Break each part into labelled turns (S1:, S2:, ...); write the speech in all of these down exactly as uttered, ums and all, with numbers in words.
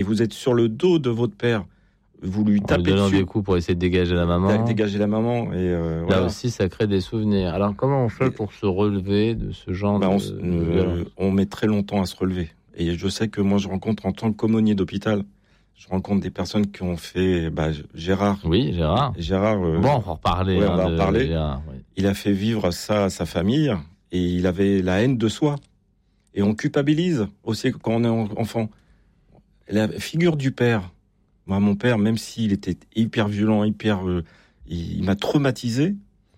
S1: vous êtes sur le dos de votre père, vous lui tapez dessus. En lui donnant
S2: des coups pour essayer de dégager la maman.
S1: Dégager la maman. Et euh,
S2: Là
S1: voilà.
S2: aussi, ça crée des souvenirs. Alors, comment on fait et... pour se relever de ce genre bah,
S1: de,
S2: on,
S1: de violence ? On met très longtemps à se relever. Et je sais que moi, je rencontre en tant qu'aumônier d'hôpital, je rencontre des personnes qui ont fait... Bah, Gérard.
S2: Oui, Gérard.
S1: Hein.
S2: Euh, bon, on va en reparler.
S1: Ouais,
S2: hein,
S1: on va en reparler.
S2: Gérard, oui.
S1: Il a fait vivre ça à sa famille et il avait la haine de soi. Et on culpabilise aussi quand on est enfant. La figure du père... Moi, mon père, même s'il était hyper violent, hyper, euh, il, il m'a traumatisé,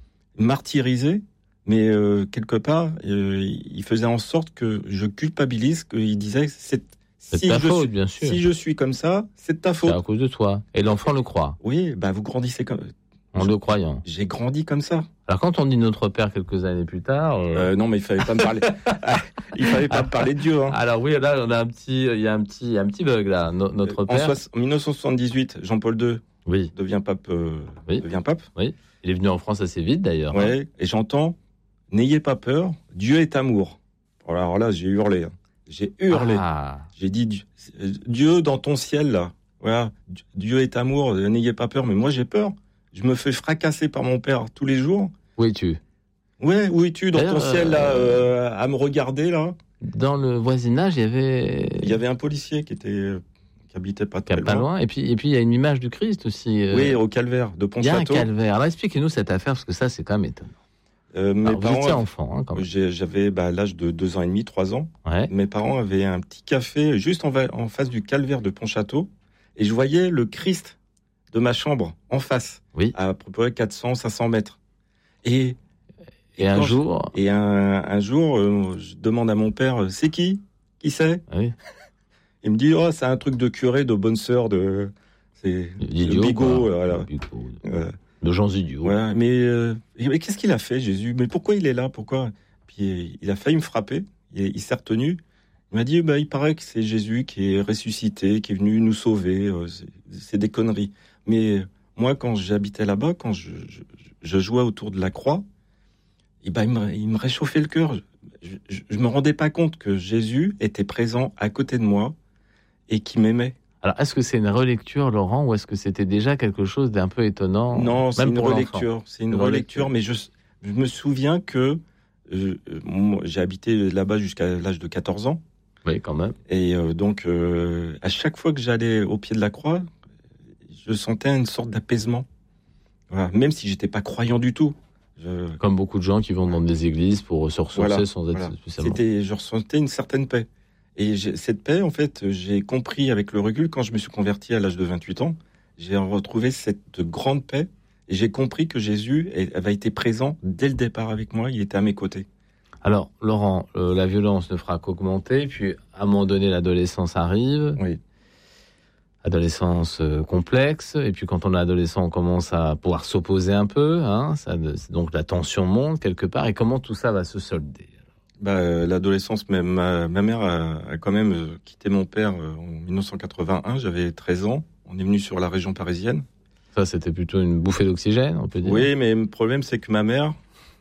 S1: martyrisé, mais euh, quelque part, euh, il faisait en sorte que je culpabilise, qu'il disait, c'est,
S2: c'est
S1: si
S2: ta
S1: je
S2: faute,
S1: suis,
S2: bien sûr.
S1: Si je suis comme ça, c'est de ta faute.
S2: C'est à cause de toi. Et l'enfant le croit.
S1: Oui, bah vous grandissez comme.
S2: En je, le croyant.
S1: J'ai grandi comme ça.
S2: Alors quand on dit notre père quelques années plus tard, euh...
S1: Euh, non mais il fallait pas me parler. il fallait pas me parler de Dieu. Hein.
S2: Alors oui, là on a un petit, il y a un petit, un petit bug là. No, notre père.
S1: En, en dix-neuf cent soixante-dix-huit, Jean-Paul deux
S2: oui.
S1: devient pape. Euh,
S2: oui.
S1: Devient pape.
S2: Oui. Il est venu en France assez vite d'ailleurs.
S1: Oui.
S2: Hein.
S1: Et j'entends, n'ayez pas peur, Dieu est amour. Alors là, j'ai hurlé. Hein. J'ai hurlé. Ah. J'ai dit Dieu dans ton ciel là. Voilà, Dieu est amour. N'ayez pas peur. Mais moi j'ai peur. Je me fais fracasser par mon père tous les jours.
S2: Où es-tu ?
S1: Ouais, où es-tu dans ton ciel là, euh, à me regarder là ?
S2: Dans le voisinage, il y avait.
S1: Il y avait un policier qui était, qui habitait pas très
S2: pas loin. Et puis, et puis il y a une image du Christ aussi.
S1: Euh... Oui, au calvaire de Pontchâteau.
S2: Il y a un calvaire. Alors expliquez-nous cette affaire parce que ça, c'est quand même étonnant.
S1: Euh, mes
S2: Alors,
S1: parents,
S2: vous étiez enfant, hein, quand même.
S1: J'avais bah, l'âge de deux ans et demi, trois ans.
S2: Ouais.
S1: Mes parents avaient un petit café juste en, en face du calvaire de Pontchâteau, et je voyais le Christ de ma chambre en face.
S2: Oui.
S1: À peu près quatre cents, cinq cents mètres. Et,
S2: et, et un jour,
S1: je, et un, un jour, euh, je demande à mon père, c'est qui Qui c'est
S2: oui.
S1: Il me dit, oh, c'est un truc de curé, de bonne sœur, de, c'est
S2: de
S1: bigot,
S2: euh,
S1: voilà.
S2: Bigot, de, euh, de gens idiots.
S1: Voilà. Mais, euh, mais qu'est-ce qu'il a fait, Jésus ? Mais pourquoi il est là ? Pourquoi ? Puis il a failli me frapper. Il, il s'est retenu. Il m'a dit, bah, il paraît que c'est Jésus qui est ressuscité, qui est venu nous sauver. Euh, c'est, c'est des conneries. Mais moi, quand j'habitais là-bas, quand je, je, je jouais autour de la croix, et ben, il, me, il me réchauffait le cœur. Je ne me rendais pas compte que Jésus était présent à côté de moi et qui m'aimait.
S2: Alors, est-ce que c'est une relecture, Laurent, ou est-ce que c'était déjà quelque chose d'un peu étonnant ?
S1: Non, c'est
S2: même
S1: une
S2: pour
S1: relecture.
S2: L'enfant.
S1: C'est une, une relecture, relecture, mais je, je me souviens que euh, moi, j'ai habité là-bas jusqu'à l'âge de quatorze ans.
S2: Oui, quand même.
S1: Et euh, donc, euh, à chaque fois que j'allais au pied de la croix, je sentais une sorte d'apaisement. Voilà. Même si j'étais pas croyant du tout. Je...
S2: Comme beaucoup de gens qui vont dans des églises pour se ressourcer voilà, sans être
S1: voilà.
S2: spécialement...
S1: C'était, je ressentais une certaine paix. Et j'ai, cette paix, en fait, j'ai compris avec le recul, quand je me suis converti à l'âge de vingt-huit ans, j'ai retrouvé cette grande paix. Et j'ai compris que Jésus avait été présent dès le départ avec moi. Il était à mes côtés.
S2: Alors, Laurent, euh, la violence ne fera qu'augmenter. Puis, à un moment donné, l'adolescence arrive.
S1: Oui.
S2: Adolescence euh, complexe, et puis quand on est adolescent, on commence à pouvoir s'opposer un peu, hein, ça, donc la tension monte quelque part, et comment tout ça va se solder ?
S1: Bah, euh, l'adolescence, ma, ma, ma mère a, a quand même euh, quitté mon père euh, en dix-neuf cent quatre-vingt-un, j'avais treize ans, on est venu sur la région parisienne.
S2: Ça, c'était plutôt une bouffée d'oxygène, on peut dire ?
S1: Oui, mais le problème, c'est que ma mère,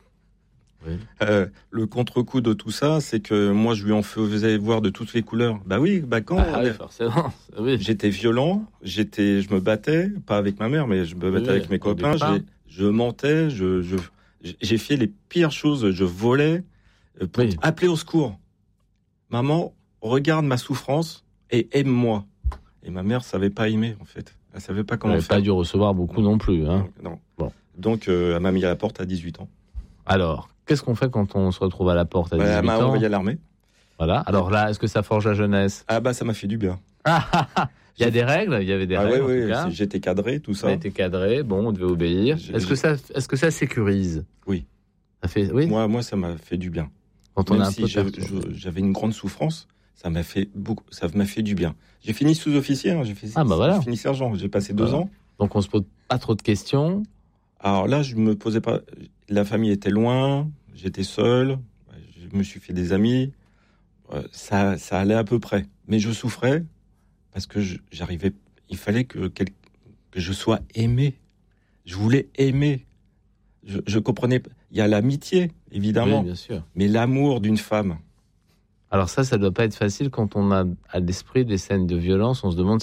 S2: oui.
S1: euh, le contre-coup de tout ça, c'est que moi, je lui en faisais voir de toutes les couleurs. Bah oui, bah quand
S2: ah, oui, forcément. Oui.
S1: J'étais violent, j'étais, je me battais, pas avec ma mère, mais je me battais oui, avec mes copains. J'ai, je mentais, je, je, j'ai fait les pires choses. Je volais pour oui. appeler au secours. Maman, regarde ma souffrance et aime-moi. Et ma mère savait pas aimer, en fait. Elle savait pas comment
S2: elle
S1: faire.
S2: Elle n'a pas dû recevoir beaucoup non, non plus. Hein.
S1: Non.
S2: Bon.
S1: Donc, euh, elle m'a mis à la porte à dix-huit ans.
S2: Alors, qu'est-ce qu'on fait quand on se retrouve à la porte à dix-huit ans ?
S1: Elle m'a envoyé à l'armée.
S2: Voilà. Alors là, est-ce que ça forge la jeunesse ?
S1: Ah bah, ça m'a fait du bien.
S2: Il y a des règles, il y avait des
S1: ah
S2: règles
S1: oui,
S2: en
S1: oui,
S2: tout cas.
S1: J'étais cadré, tout ça.
S2: On était cadré, bon, on devait obéir. J'ai, est-ce que ça, est-ce que ça sécurise ?
S1: Oui.
S2: Ça fait, oui.
S1: Moi, moi, ça m'a fait du bien.
S2: Quand on
S1: Même
S2: a un
S1: si
S2: peu
S1: j'avais, j'avais une grande souffrance, ça m'a fait beaucoup, ça m'a fait du bien. J'ai fini sous-officier, hein, j'ai fait,
S2: ah bah voilà.
S1: j'ai fini sergent, j'ai passé deux
S2: voilà.
S1: ans.
S2: Donc on se pose pas trop de questions.
S1: Alors là, je me posais pas. La famille était loin, j'étais seul, je me suis fait des amis. Ça, ça allait à peu près, mais je souffrais parce que je, j'arrivais. Il fallait que, que je sois aimé. Je voulais aimer. Je, je comprenais. Il y a l'amitié, évidemment,
S2: oui, bien sûr.
S1: Mais l'amour d'une femme.
S2: Alors ça, ça doit pas être facile quand on a à l'esprit des scènes de violence. On se demande